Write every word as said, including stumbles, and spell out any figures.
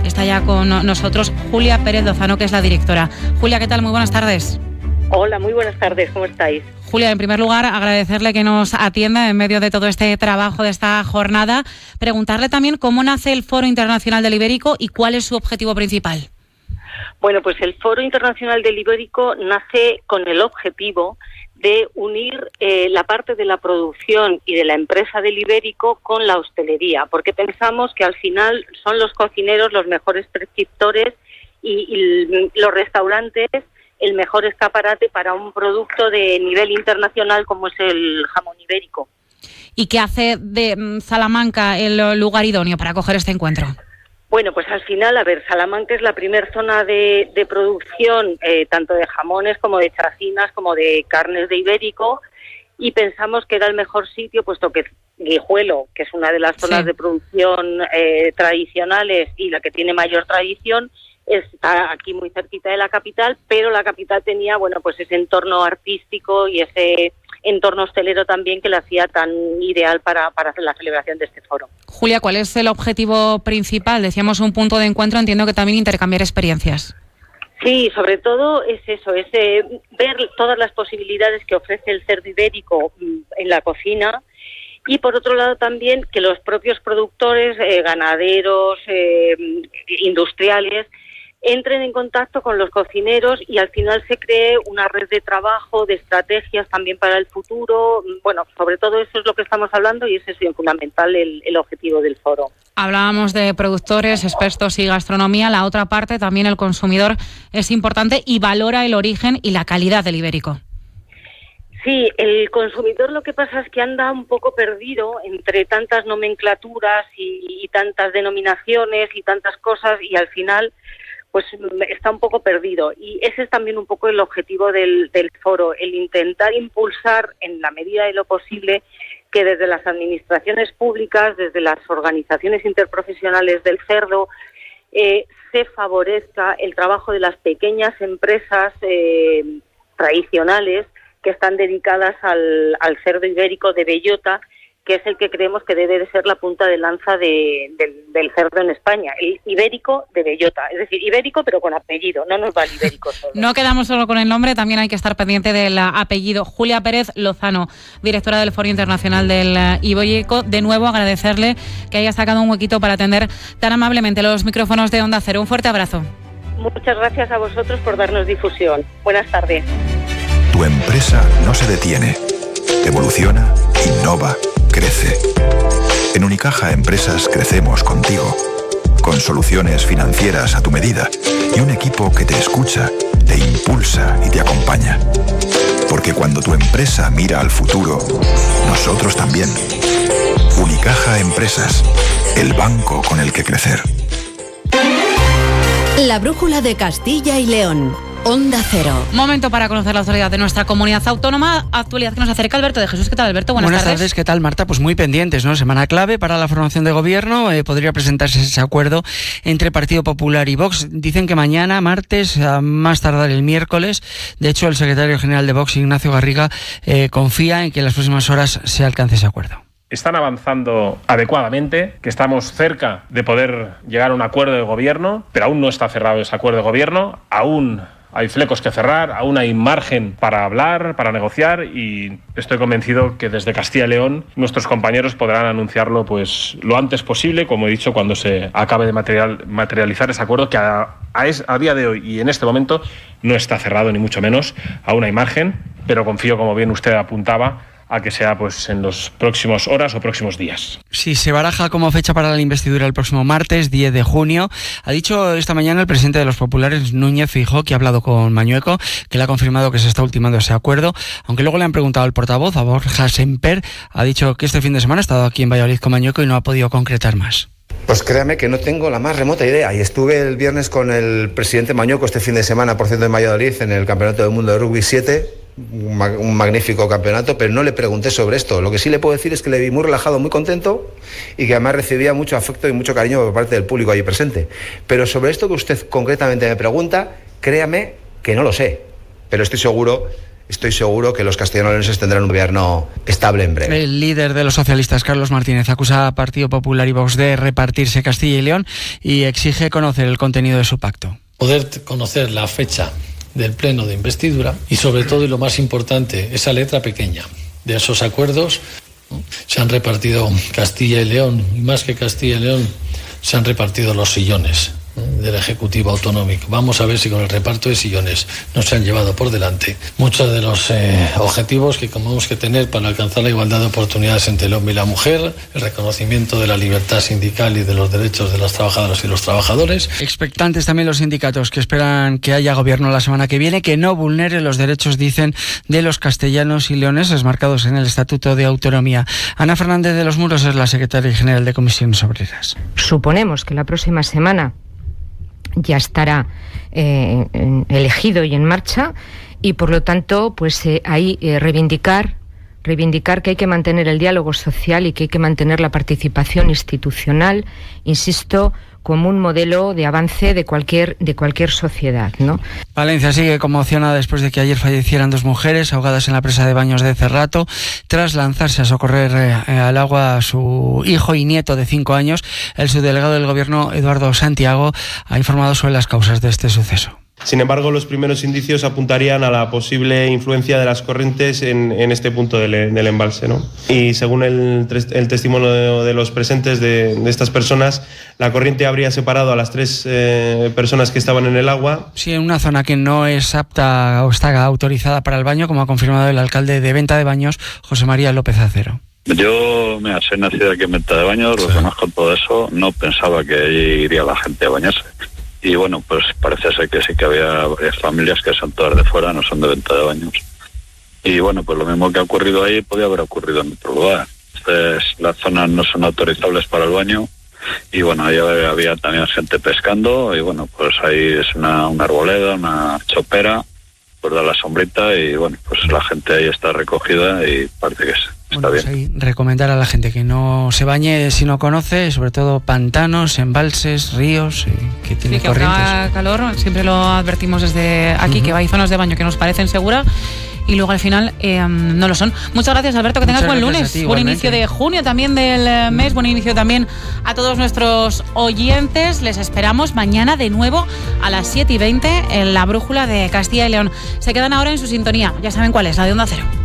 está ya con nosotros Julia Pérez Lozano, que es la directora. Julia, ¿qué tal? Muy buenas tardes. Hola, muy buenas tardes, ¿cómo estáis? Julia, en primer lugar, agradecerle que nos atienda en medio de todo este trabajo de esta jornada. Preguntarle también cómo nace el Foro Internacional del Ibérico y cuál es su objetivo principal. Bueno, pues el Foro Internacional del Ibérico nace con el objetivo de unir eh, la parte de la producción y de la empresa del ibérico con la hostelería, porque pensamos que al final son los cocineros los mejores prescriptores y, y los restaurantes el mejor escaparate para un producto de nivel internacional como es el jamón ibérico. ¿Y qué hace de Salamanca el lugar idóneo para acoger este encuentro? Bueno, pues al final, a ver, Salamanca es la primer zona de, de producción, eh, tanto de jamones como de chacinas, como de carnes de ibérico, y pensamos que era el mejor sitio, puesto que Guijuelo, que es una de las zonas sí. de producción eh, tradicionales y la que tiene mayor tradición, está aquí muy cerquita de la capital, pero la capital tenía, bueno, pues ese entorno artístico y ese entorno hostelero también que lo hacía tan ideal para, para hacer la celebración de este foro. Julia, ¿cuál es el objetivo principal? Decíamos un punto de encuentro, entiendo que también intercambiar experiencias. Sí, sobre todo es eso, es eh, ver todas las posibilidades que ofrece el cerdo ibérico en la cocina. Y por otro lado también que los propios productores, eh, ganaderos, eh, industriales, entren en contacto con los cocineros y al final se cree una red de trabajo, de estrategias también para el futuro. Bueno, sobre todo eso es lo que estamos hablando y ese es bien fundamental el, el objetivo del foro. Hablábamos de productores, expertos y gastronomía. La otra parte, también el consumidor, es importante y valora el origen y la calidad del ibérico. Sí, el consumidor lo que pasa es que anda un poco perdido entre tantas nomenclaturas y, y tantas denominaciones y tantas cosas y al final pues está un poco perdido. Y ese es también un poco el objetivo del, del foro, el intentar impulsar en la medida de lo posible que desde las administraciones públicas, desde las organizaciones interprofesionales del cerdo, eh, se favorezca el trabajo de las pequeñas empresas eh, tradicionales que están dedicadas al, al cerdo ibérico de bellota, que es el que creemos que debe de ser la punta de lanza de, de, del cerdo en España, el ibérico de bellota, es decir, ibérico pero con apellido, no nos va el ibérico solo. No quedamos solo con el nombre, también hay que estar pendiente del apellido. Julia Pérez Lozano, directora del Foro Internacional del Ibérico, de nuevo agradecerle que haya sacado un huequito para atender tan amablemente los micrófonos de Onda Cero. Un fuerte abrazo. Muchas gracias a vosotros por darnos difusión. Buenas tardes. Tu empresa no se detiene, evoluciona, innova, crece. En Unicaja Empresas crecemos contigo, con soluciones financieras a tu medida y un equipo que te escucha, te impulsa y te acompaña. Porque cuando tu empresa mira al futuro, nosotros también. Unicaja Empresas, el banco con el que crecer. La brújula de Castilla y León. Onda Cero. Momento para conocer la actualidad de nuestra comunidad autónoma, actualidad que nos acerca Alberto de Jesús. ¿Qué tal, Alberto? Buenas, Buenas tardes. tardes, ¿qué tal, Marta? Pues muy pendientes, ¿no? Semana clave para la formación de gobierno. Eh, podría presentarse ese acuerdo entre Partido Popular y Vox. Dicen que mañana, martes, a más tardar el miércoles. De hecho, el secretario general de Vox, Ignacio Garriga, eh, confía en que en las próximas horas se alcance ese acuerdo. Están avanzando adecuadamente, que estamos cerca de poder llegar a un acuerdo de gobierno, pero aún no está cerrado ese acuerdo de gobierno, aún hay flecos que cerrar, aún hay margen para hablar, para negociar y estoy convencido que desde Castilla y León nuestros compañeros podrán anunciarlo pues lo antes posible, como he dicho, cuando se acabe de material, materializar ese acuerdo que a, a, es, a día de hoy y en este momento no está cerrado ni mucho menos, aún hay margen, pero confío, como bien usted apuntaba, a que sea pues en los próximos horas o próximos días. Sí, se baraja como fecha para la investidura el próximo martes, diez de junio. Ha dicho esta mañana el presidente de los populares, Núñez Feijóo, que ha hablado con Mañueco, que le ha confirmado que se está ultimando ese acuerdo, aunque luego le han preguntado al portavoz, a Borja Semper, ha dicho que este fin de semana ha estado aquí en Valladolid con Mañueco y no ha podido concretar más. Pues créame que no tengo la más remota idea. Y estuve el viernes con el presidente Mañueco este fin de semana, por cierto, en Valladolid, en el Campeonato del Mundo de Rugby siete, un magnífico campeonato, pero no le pregunté sobre esto. Lo que sí le puedo decir es que le vi muy relajado, muy contento y que además recibía mucho afecto y mucho cariño por parte del público allí presente. Pero sobre esto que usted concretamente me pregunta, créame que no lo sé, pero estoy seguro estoy seguro que los castellanoleoneses tendrán un gobierno estable en breve. El líder de los socialistas, Carlos Martínez, acusa a Partido Popular y Vox de repartirse Castilla y León y exige conocer el contenido de su pacto. Poder conocer la fecha del pleno de investidura y, sobre todo, y lo más importante, esa letra pequeña de esos acuerdos. Se han repartido Castilla y León, y más que Castilla y León, se han repartido los sillones del Ejecutivo Autonómico. Vamos a ver si con el reparto de sillones no se han llevado por delante muchos de los eh, objetivos que tenemos que tener para alcanzar la igualdad de oportunidades entre el hombre y la mujer, el reconocimiento de la libertad sindical y de los derechos de las trabajadoras y los trabajadores. Expectantes también los sindicatos, que esperan que haya gobierno la semana que viene, que no vulnere los derechos, dicen, de los castellanos y leoneses marcados en el Estatuto de Autonomía. Ana Fernández de los Muros es la secretaria general de Comisiones Obreras. Suponemos que la próxima semana ya estará eh, elegido y en marcha, y por lo tanto pues eh, ahí eh, reivindicar reivindicar que hay que mantener el diálogo social y que hay que mantener la participación institucional, insisto, como un modelo de avance de cualquier de cualquier sociedad, ¿no? Valencia sigue conmocionada después de que ayer fallecieran dos mujeres ahogadas en la presa de Baños de Cerrato tras lanzarse a socorrer eh, al agua a su hijo y nieto de cinco años. El subdelegado del Gobierno, Eduardo Santiago, ha informado sobre las causas de este suceso. Sin embargo, los primeros indicios apuntarían a la posible influencia de las corrientes en, en este punto del, del embalse, ¿no? Y según el, el testimonio de, de los presentes de, de estas personas, la corriente habría separado a las tres eh, personas que estaban en el agua. Sí, en una zona que no es apta o está autorizada para el baño, como ha confirmado el alcalde de Venta de Baños, José María López Acero. Yo, mira, soy nacido aquí en Venta de Baños, sí. Reconozco todo eso, no pensaba que allí iría la gente a bañarse. Y bueno, pues parece ser que sí que había varias familias que son todas de fuera, no son de Venta de Baños. Y bueno, pues lo mismo que ha ocurrido ahí podía haber ocurrido en otro lugar. Entonces, las zonas no son autorizables para el baño. Y bueno, ahí había también gente pescando. Y bueno, pues ahí es una, una arboleda, una chopera, pues da la sombrita. Y bueno, pues la gente ahí está recogida y parece que es. Está bueno, bien. Pues recomendar a la gente que no se bañe si no conoce, sobre todo pantanos, embalses, ríos, y que tiene sí, que corrientes. haga calor, siempre lo advertimos desde aquí, uh-huh. que hay zonas de baño que nos parecen seguras y luego al final eh, no lo son. Muchas gracias, Alberto, que tengas Muchas buen lunes, ti, buen inicio de junio también del mes, buen inicio también a todos nuestros oyentes. Les esperamos mañana de nuevo a las siete y veinte en la Brújula de Castilla y León. Se quedan ahora en su sintonía, ya saben cuál es, la de Onda Cero.